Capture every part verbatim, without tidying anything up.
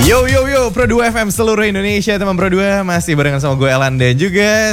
Yo yo yo Pro dua F M seluruh Indonesia, teman Pro dua masih barengan sama gue Elan dan juga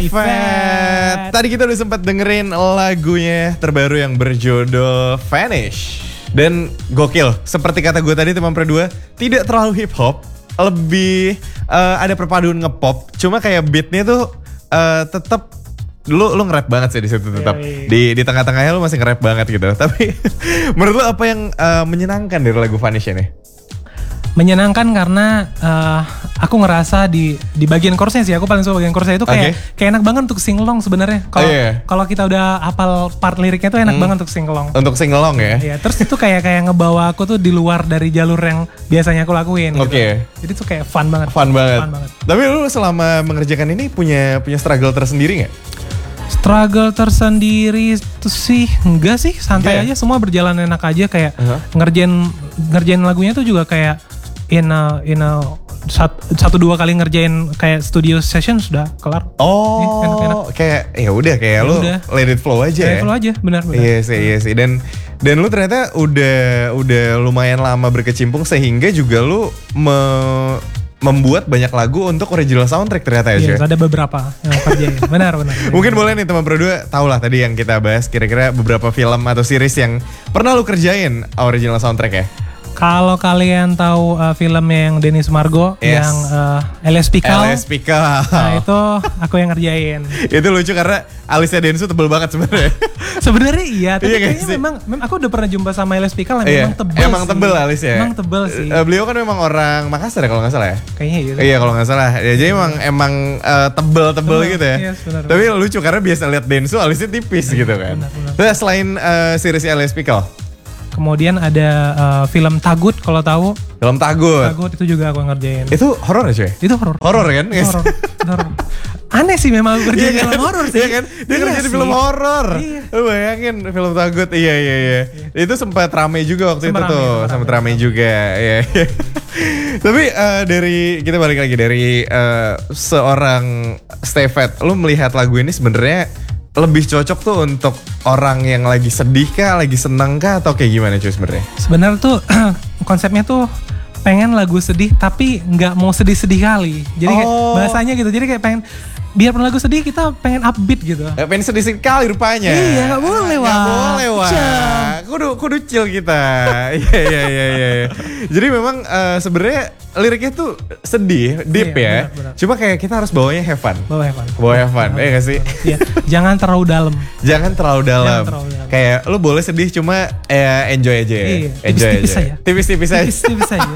Stefan. Tadi kita udah sempat dengerin lagunya terbaru yang berjudul Vanish. Dan gokil, seperti kata gue tadi teman Pro dua, tidak terlalu hip hop, lebih uh, ada perpaduan ngepop. Cuma kayak beatnya tuh uh, tetap lu lu nge-rap banget sih di situ tetap. Di di tengah-tengahnya lu masih nge-rap banget gitu. Tapi menurut lu apa yang uh, menyenangkan dari lagu Vanish ini? Menyenangkan karena uh, aku ngerasa di di bagian chorusnya sih, aku paling suka bagian chorusnya itu kayak okay. kayak enak banget untuk sing along sebenarnya. Kalau oh, yeah. kalau kita udah hafal part liriknya tuh enak hmm. banget untuk sing along. Untuk sing along ya. Iya, terus itu kayak kayak ngebawa aku tuh di luar dari jalur yang biasanya aku lakuin. Oke. Okay. Gitu. Jadi tuh kayak fun banget. Fun banget. Fun banget. Tapi lu selama mengerjakan ini punya punya struggle tersendiri nggak? Struggle tersendiri itu sih enggak sih, santai yeah. aja, semua berjalan enak aja kayak uh-huh. ngerjain ngerjain lagunya tuh juga kayak in a, in a sat, satu dua kali ngerjain kayak studio session sudah kelar. Oh, ya, enak-enak. Kayak ya udah kayak ya lu udah. Let it flow aja. Let it flow aja, benar-benar. Iya sih, iya sih. Dan dan lu ternyata udah udah lumayan lama berkecimpung sehingga juga lu me, membuat banyak lagu untuk original soundtrack ternyata ya. Iya, ada beberapa yang kerjain. Benar, benar. Mungkin boleh nih teman Pro dua tahu lah tadi yang kita bahas kira-kira beberapa film atau series yang pernah lu kerjain original soundtrack ya. Kalau kalian tahu uh, filmnya yang Denny Sumargo yes. yang uh, L S Pikal. L S Pikal. Nah itu aku yang ngerjain. Itu lucu karena alisnya Densu tebel banget sebenarnya. Sebenarnya iya, tapi iya, kayaknya memang, memang aku udah pernah jumpa sama L S Pikal yang iya. memang tebel Emang sih. tebel alisnya. Emang tebel sih. Uh, beliau kan memang orang Makassar ya kalau nggak salah ya. Kayaknya gitu. Iya kalau nggak salah. Ya, jadi emang emang uh, tebel-tebel gitu ya. Yes, benar, tapi benar. lucu karena biasa lihat Densu alisnya tipis benar, gitu kan. Benar, benar. Terus selain uh, series L S Pikal. Kemudian ada uh, film Tagut kalau tahu. Film Tagut. Tagut itu juga aku ngerjain. Itu horor ya cuy? Itu horor. Horor kan? Yes. Horor. Aneh sih memang aku kerjain iya film kan? horor sih. Iya kan? Dia iya kerjain film horor. Iya. Lu bayangin film Tagut. Iya iya iya. iya. Itu sempat rame juga waktu sempat itu rame, tuh. Sempat rame, rame juga. Iya. Tapi uh, dari kita balik lagi dari uh, seorang Stefan, lu melihat lagu ini sebenarnya lebih cocok tuh untuk orang yang lagi sedih kah, lagi senang kah, atau kayak gimana cuy sebenarnya? Sebenarnya tuh konsepnya tuh pengen lagu sedih tapi nggak mau sedih-sedih kali. Jadi oh. kayak bahasanya gitu. Jadi kayak pengen biarpun lagu sedih kita pengen upbeat gitu. Ya, pengen sedih-sedih kali rupanya. Iya nggak boleh wah. Nggak boleh wah. Kudu kudu chill kita. Iya iya iya iya. Jadi memang uh, sebenarnya liriknya tuh sedih, deep iya, ya. Benar, benar. Cuma kayak kita harus bawanya have fun. Bawa have fun. Bawa have fun, ya gak sih? Iya. Jangan terlalu dalam. Jangan terlalu dalam. Jangan terlalu dalam. Kayak lu boleh sedih cuma eh, enjoy aja ya. Iya. Enjoy tipis-tipis aja. Tipis-tipis aja. Tipis-tipis aja.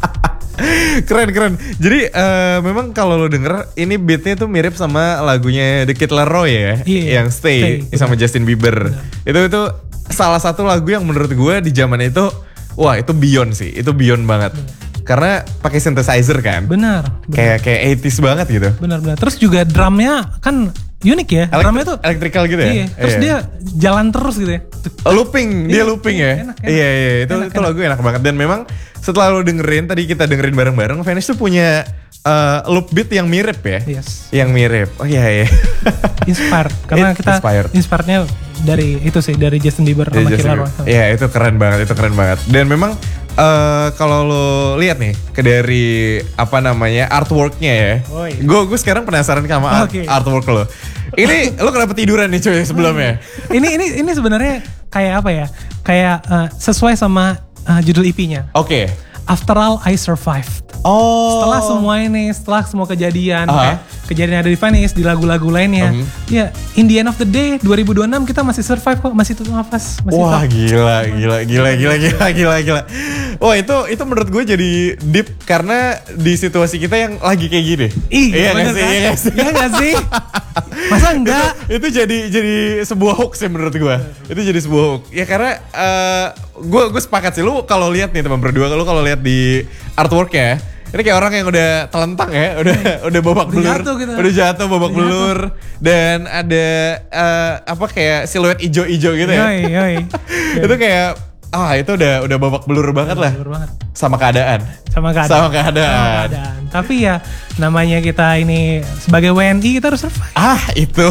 Keren keren. Jadi uh, memang kalau lo denger ini beatnya tuh mirip sama lagunya The Kid Laroi ya, iya, yang Stay, Stay sama Justin Bieber. Benar. Itu itu salah satu lagu yang menurut gue di zaman itu, wah itu beyond sih, itu beyond banget. Benar. Karena pakai synthesizer kan. Benar. benar. Kayak kayak eighties banget gitu. Benar benar. Terus juga drumnya kan unik ya. Elektri- drumnya tuh elektrikal gitu ya. Iya. Terus iya. dia jalan terus gitu ya. Oh, looping, dia iya, looping iya, ya. Enak, enak. Iya iya, itu enak, itu enak. Lagu enak banget dan memang setelah lo dengerin tadi kita dengerin bareng-bareng, Vanish tuh punya uh, loop beat yang mirip ya. Yes. Yang mirip. Oh iya iya. Inspired karena It, kita inspired. inspirednya dari itu sih, dari Justin Bieber sama Kid Laroi. Iya, itu keren banget, itu keren banget. Dan memang uh, kalau lo lihat nih ke dari apa namanya artworknya ya. Gue gue sekarang penasaran sama art, okay. artwork lo. Ini lo kenapa tiduran nih cuy sebelumnya? ini ini ini sebenarnya kayak apa ya? Kayak uh, sesuai sama uh, judul E P-nya. Oke. Okay. After all I survived. Oh. Setelah semua ini, setelah semua kejadian, uh-huh. kayak kejadian ada di Vanish, di lagu-lagu lainnya, uh-huh. ya in the end of the day, dua ribu dua puluh enam kita masih survive kok, masih tutup nafas. Masih Wah top. gila, gila, gila, gila, gila, gila, gila. Wah itu itu menurut gue jadi deep karena di situasi kita yang lagi kayak gini. Ih, iya gak sih? Iya gak sih? Iya gak sih? Masa enggak? itu, itu jadi jadi sebuah hoax ya menurut gue. Itu jadi sebuah hoax. Ya karena uh, gue gue sepakat sih. Lu kalau lihat nih teman berdua, lu kalau lihat di artwork ya, ini kayak orang yang udah telentang ya, udah udah babak belur, udah jatuh, gitu. udah jatuh babak udah belur, jatuh. Dan ada uh, apa kayak siluet ijo-ijo gitu ya. Yoi, yoi. Itu kayak ah itu udah udah babak belur banget lah. Belur banget. Sama keadaan. Sama keadaan. Sama keadaan. Sama keadaan. Tapi ya namanya kita ini sebagai W N I kita harus survive. Ah itu.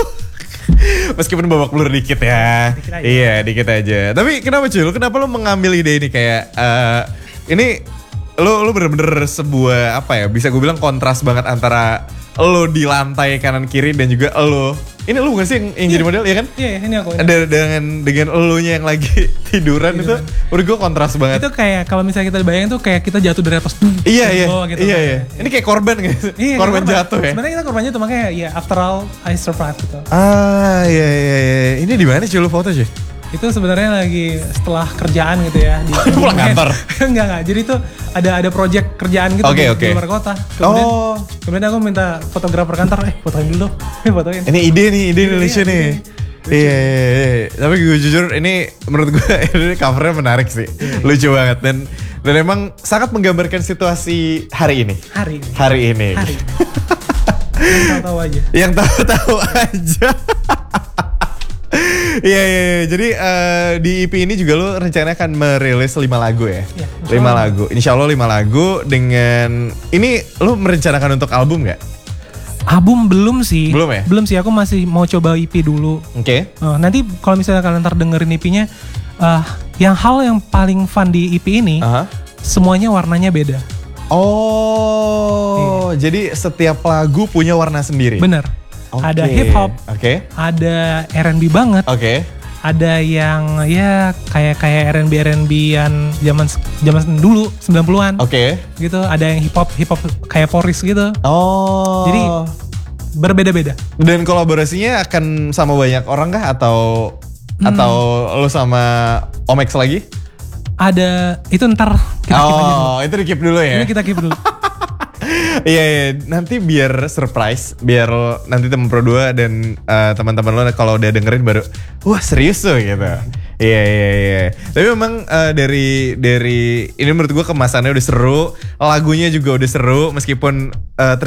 Meskipun babak belur dikit ya. Dikit aja. Iya dikit aja. Tapi kenapa cuy? Lu kenapa lu mengambil ide ini kayak uh, ini lo lo bener-bener sebuah apa ya? Bisa gue bilang kontras banget antara lo di lantai kanan kiri dan juga lo. Ini lo bukan sih yang, yang yeah. jadi model ya kan? Iya, yeah, ini aku. Ini. Ada dengan dengan elunya yang lagi tiduran, tiduran. Itu menurut gue kontras banget. Itu kayak kalau misalnya kita bayangin tuh kayak kita jatuh dari atas. Iya iya. Gitu, iya kan. iya. Ini kayak korban gitu. Iya, korban, korban jatuh ya. Sebenarnya kita korbannya tuh makanya ya after all I survive gitu. Ah iya iya iya. Ini di mana sih lo foto sih? Itu sebenarnya lagi setelah kerjaan gitu ya di pulang kantor. enggak enggak. Jadi itu ada ada project kerjaan gitu okay, di, okay. di luar kota. Kemudian, oh. kemudian aku minta fotografer kantor, eh fotoin dulu dong. fotoin. Ini ide nih, ide Indonesia nih. Iya, iya, iya. Tapi gue jujur ini menurut gue ini covernya menarik sih. Lucu banget dan dan emang sangat menggambarkan situasi hari ini. Hari ini. Hari ini. Hari ini. Yang tahu-tahu aja. Yang tahu-tahu aja. Iya, iya, iya. Jadi uh, di E P ini juga lo rencananya akan merilis lima lagu ya? Ya lima lagu. Insya Allah lima lagu dengan... Ini lo merencanakan untuk album gak? Album belum sih. Belum ya? Belum sih, aku masih mau coba E P dulu. Oke. Okay. Uh, nanti kalau misalnya kalian ntar dengerin E P-nya, uh, yang hal yang paling fun di E P ini, uh-huh. semuanya warnanya beda. Oh, iya. Jadi setiap lagu punya warna sendiri? Bener. Okay. Ada hip hop, okay. ada R and B banget, okay. ada yang ya kayak kayak R and B R and B-an zaman zaman dulu sembilan puluhan, okay. gitu. Ada yang hip hop hip hop kayak Poris gitu. Oh. Jadi berbeda-beda. Dan kolaborasinya akan sama banyak orang kah atau hmm. atau lo sama Omex lagi? Ada itu ntar kita oh, keep aja dulu. Oh itu di keep dulu ya? Ini kita keep dulu. Iya, iya, nanti biar surprise, biar nanti temen Pro dua dan uh, teman-teman lo kalau udah dengerin baru, wah serius tuh gitu. Iya, iya, iya. Tapi memang uh, dari dari ini menurut gue kemasannya udah seru, lagunya juga udah seru meskipun uh,